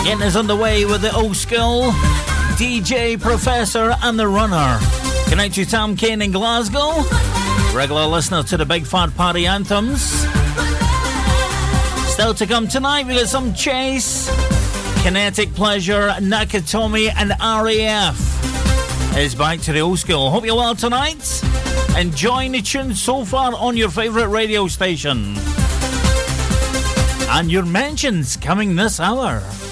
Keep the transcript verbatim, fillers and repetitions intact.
Getting us underway with the old school D J Professor and the Runner. Good night to Tom Kane in Glasgow. Regular listener to the Big Fat Party anthems. Still to come tonight, we got some Chase, Kinetic Pleasure, Nakatomi, and R A F. Is back to the old school. Hope you're well tonight. Enjoying the tunes so far on your favourite radio station. And your mentions coming this hour.